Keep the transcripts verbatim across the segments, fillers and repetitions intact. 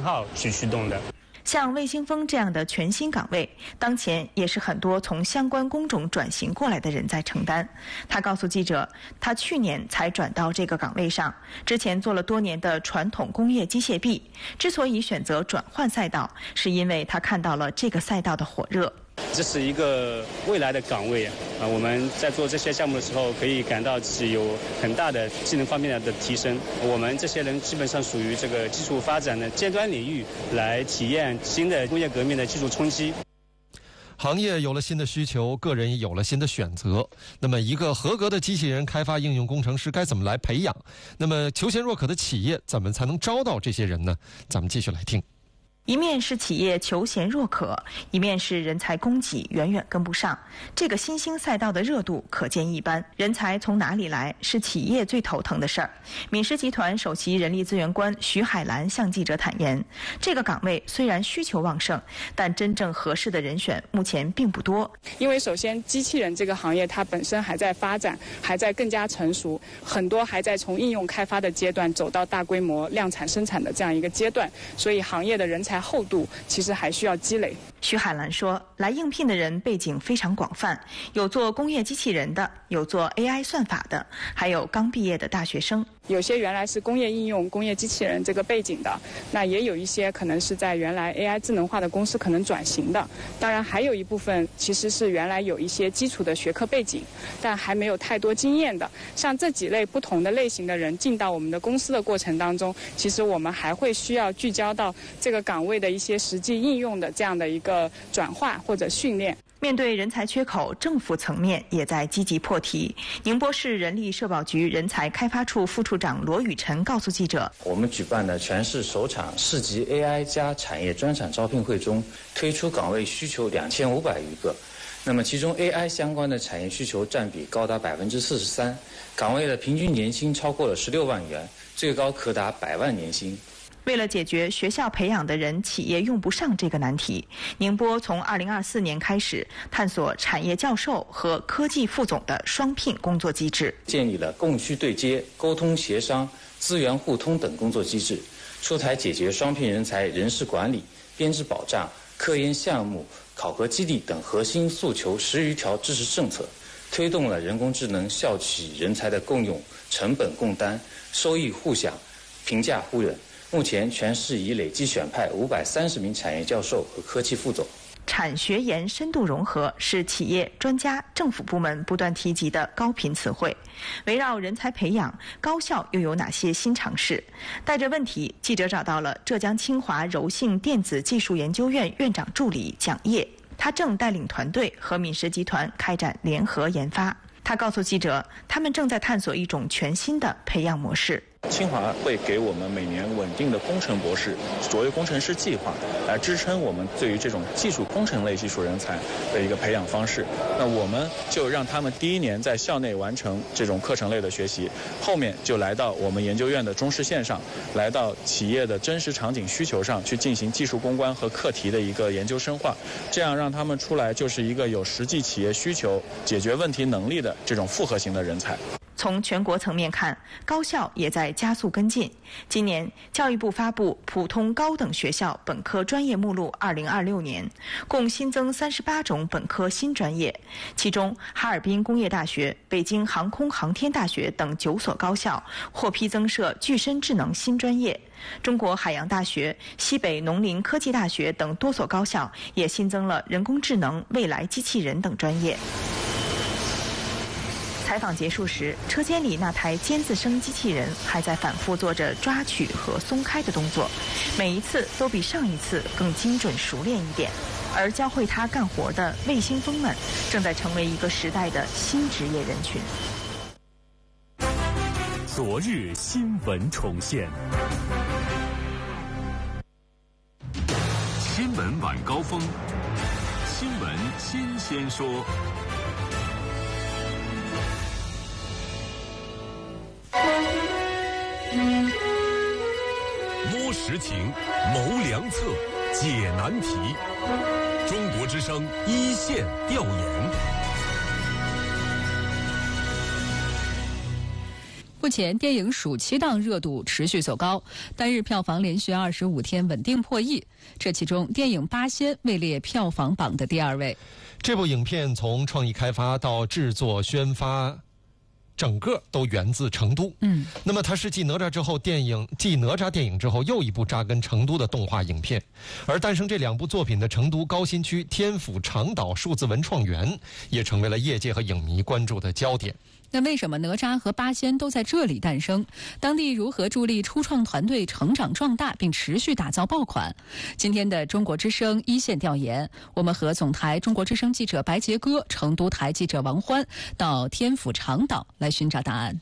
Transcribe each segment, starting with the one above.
号去驱动的。 像魏新峰这样的全新岗位，当前也是很多从相关工种转型过来的人在承担。他告诉记者，他去年才转到这个岗位上，之前做了多年的传统工业机械臂。之所以选择转换赛道，是因为他看到了这个赛道的火热。 这是一个未来的岗位啊！我们在做这些项目的时候，可以感到自己有很大的技能方面的提升。我们这些人基本上属于这个技术发展的尖端领域，来体验新的工业革命的技术冲击。 行业有了新的需求，个人也有了新的选择。那么，一个合格的机器人开发应用工程师该怎么来培养？那么，求贤若渴的企业怎么才能招到这些人呢？咱们继续来听。 一面是企业求贤若渴，一面是人才供给远远跟不上。这个新兴赛道的热度可见一斑，人才从哪里来是企业最头疼的事儿。敏实集团首席人力资源官徐海兰向记者坦言，这个岗位虽然需求旺盛，但真正合适的人选目前并不多。 因为首先机器人这个行业它本身还在发展，还在更加成熟，很多还在从应用开发的阶段走到大规模量产生产的这样一个阶段，所以行业的人才厚度其实还需要积累。 徐海兰说，来应聘的人背景非常广泛，有做工业机器人的，有做 A I 算法的，还有刚毕业的大学生。 有些原来是工业应用、工业机器人这个背景的，那也有一些可能是在原来 A I 智能化的公司可能转型的。当然还有一部分其实是原来有一些基础的学科背景，但还没有太多经验的。像这几类不同的类型的人进到我们的公司的过程当中，其实我们还会需要聚焦到这个岗位的一些实际应用的这样的一个转化或者训练。 面对人才缺口，政府层面也在积极破题。宁波市人力社保局人才开发处副处长罗雨辰告诉记者， 我们举办的全市首场市级 A I 加产业专场招聘会中，推出岗位需求两千五百余个，那么其中 A I 相关的产业需求占比高达百分之四十三，岗位的平均年薪超过了十六万元，最高可达百万年薪。 为了解决学校培养的人企业用不上这个难题，宁波从二零二四年开始探索产业教授和科技副总的双聘工作机制， 建立了供需对接、沟通协商、资源互通等工作机制，出台解决双聘人才人事管理、编制保障、科研项目、考核激励等核心诉求十余条支持政策，推动了人工智能校企人才的共用、成本共担、收益互享、评价互认。目前全市已累计选派五百三十名产业教授和科技副总。 产学研深度融合是企业、专家、政府部门不断提及的高频词汇。围绕人才培养，高校又有哪些新尝试？带着问题，记者找到了浙江清华柔性电子技术研究院院长助理蒋烨，他正带领团队和敏实集团开展联合研发。他告诉记者，他们正在探索一种全新的培养模式。 清华会给我们每年稳定的工程博士、卓越工程师计划，来支撑我们对于这种技术工程类技术人才的一个培养方式。那我们就让他们第一年在校内完成这种课程类的学习，后面就来到我们研究院的中试线上，来到企业的真实场景需求上去进行技术攻关和课题的一个研究深化，这样让他们出来就是一个有实际企业需求、解决问题能力的这种复合型的人才。 从全国层面看，高校也在加速跟进。今年，教育部发布《普通高等学校本科专业目录二零二六年》，共新增三十八种本科新专业，其中哈尔滨工业大学、北京航空航天大学等九所高校获批增设具身智能新专业。中国海洋大学、西北农林科技大学等多所高校也新增了人工智能、未来机器人等专业。采访结束时，车间里那台尖字声机器人还在反复做着抓取和松开的动作，每一次都比上一次更精准熟练一点。而教会他干活的卫星蜂们，正在成为一个时代的新职业人群。 昨日新闻重现，新闻晚高峰，新闻新鲜说。摸实情，谋良策，解难题。中国之声一线调研。 目前电影暑期档热度持续走高，单日票房连续二十五天稳定破亿。这其中，电影《八仙》位列票房榜的第二位。 这部影片从创意开发到制作宣发，整个都源自成都。 嗯， 那么它是继哪吒之后电影继哪吒电影之后又一部扎根成都的动画影片，而诞生这两部作品的成都高新区天府长岛数字文创园也成为了业界和影迷关注的焦点。 那为什么哪吒和八仙都在这里诞生？当地如何助力初创团队成长壮大，并持续打造爆款？今天的中国之声一线调研，我们和总台中国之声记者白杰哥、成都台记者王欢到天府长岛来寻找答案。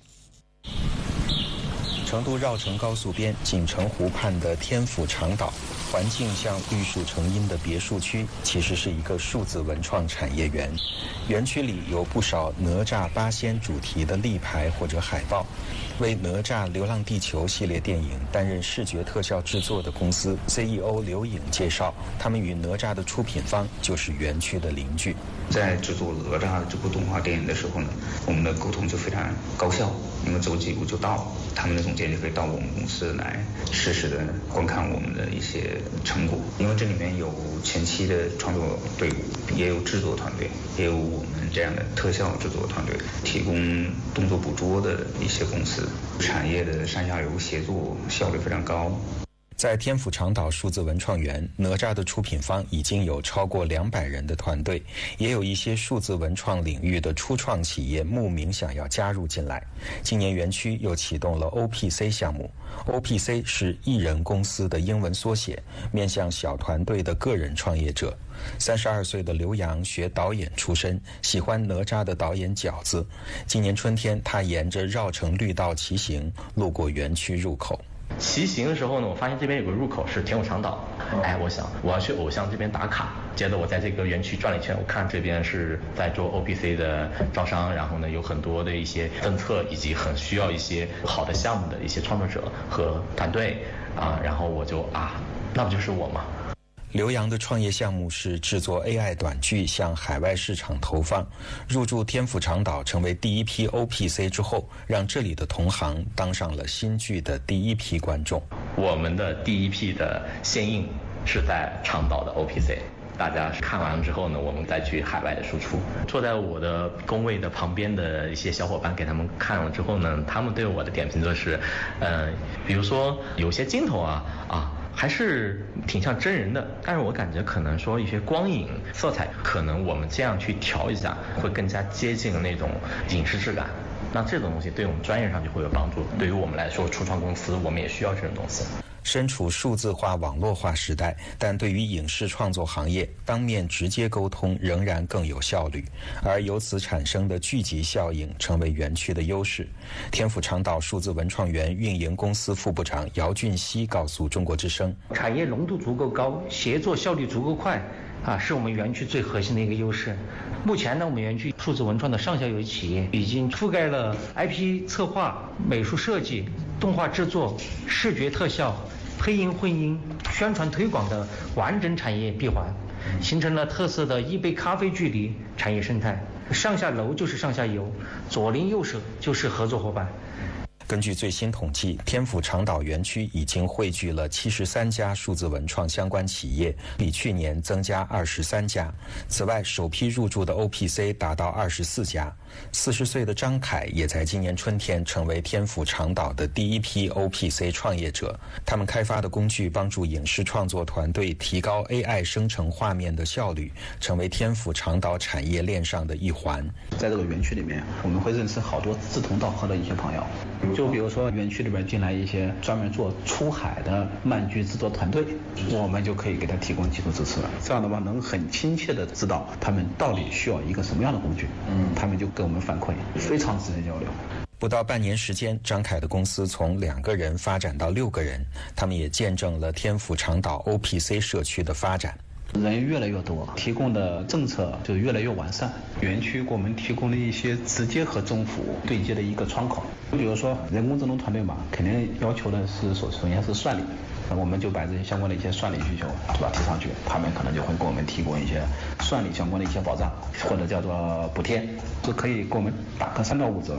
成都绕城高速边锦城湖畔的天府长岛，环境像绿树成荫的别墅区，其实是一个数字文创产业园。园区里有不少哪吒八仙主题的立牌或者海报。为哪吒流浪地球系列电影担任视觉特效制作的公司 C E O 刘颖介绍，他们与哪吒的出品方就是园区的邻居。 在制作哪吒这部动画电影的时候呢，我们的沟通就非常高效，因为走几步就到，他们的总监就可以到我们公司来实时的观看我们的一些成果。因为这里面有前期的创作队伍，也有制作团队，也有我们这样的特效制作团队，提供动作捕捉的一些公司，产业的上下游协作效率非常高。 在天府长岛数字文创园，哪吒的出品方已经有超过两百人的团队，也有一些数字文创领域的初创企业慕名想要加入进来。今年园区又启动了 O P C 项目 ，O P C 是艺人公司的英文缩写，面向小团队的个人创业者。三十二岁的刘洋学导演出身，喜欢哪吒的导演饺子。今年春天，他沿着绕城绿道骑行，路过园区入口。 骑行的时候呢，我发现这边有个入口是天府长岛，哎，我想我要去偶像这边打卡。接着我在这个园区转了一圈，我看这边是在做 O P C 的招商，然后呢有很多的一些政策，以及很需要一些好的项目的一些创作者和团队啊，然后我就啊，那不就是我吗？ 刘洋的创业项目是制作 A I 短剧向海外市场投放。入驻天府长岛成为第一批 O P C 之后，让这里的同行当上了新剧的第一批观众。 我们的第一批的先映是在长岛的 O P C， 大家看完之后呢，我们再去海外的输出。坐在我的工位的旁边的一些小伙伴给他们看了之后呢，他们对我的点评就是，呃，比如说有些镜头啊啊。还是挺像真人的，但是我感觉可能说一些光影色彩，可能我们这样去调一下，会更加接近那种影视质感。那这种东西对我们专业上就会有帮助。对于我们来说，初创公司我们也需要这种东西。 身处数字化、网络化时代，但对于影视创作行业，当面直接沟通仍然更有效率，而由此产生的聚集效应成为园区的优势。天府长岛数字文创园运营公司副部长姚俊熙告诉中国之声： 产业浓度足够高，协作效率足够快。啊，是我们园区最核心的一个优势。目前呢，我们园区数字文创的上下游企业已经覆盖了 I P 策划、美术设计、动画制作、视觉特效、配音混音、宣传推广的完整产业闭环，形成了特色的一杯咖啡距离产业生态。上下楼就是上下游，左邻右舍就是合作伙伴。 根据最新统计，天府长岛园区已经汇聚了七十三家数字文创相关企业，比去年增加二十三家。此外，首批入驻的 O P C 达到二十四家。四十岁的张凯也在今年春天成为天府长岛的第一批 O P C 创业者。他们开发的工具帮助影视创作团队提高 A I 生成画面的效率，成为天府长岛产业链上的一环。 在这个园区里面，我们会认识好多志同道合的一些朋友。就比如说园区里边进来一些专门做出海的漫剧制作团队，我们就可以给他提供技术支持了。这样的话能很亲切的知道他们到底需要一个什么样的工具，嗯，他们就跟我们反馈，非常直接交流。 不到半年时间，张凯的公司从两个人发展到六个人，他们也见证了天府长岛 O P C 社区的发展。 人越来越多，提供的政策就越来越完善。园区给我们提供了一些直接和政府对接的一个窗口。比如说人工智能团队嘛，肯定要求的是首首先是算力，我们就把这些相关的一些算力需求对吧提上去，他们可能就会给我们提供一些算力相关的一些保障，或者叫做补贴，就可以给我们打个三到五折。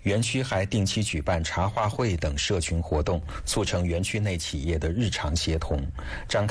园区还定期举办茶话会等社群活动，促成园区内企业的日常协同，张开